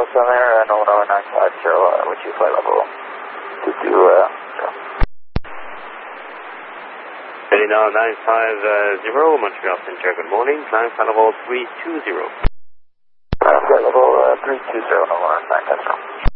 Center, Illinois 950, would you flight level 220? Heading now 950, Montreal Center, good morning, climb flight level 320. Flight level 320, Illinois 950.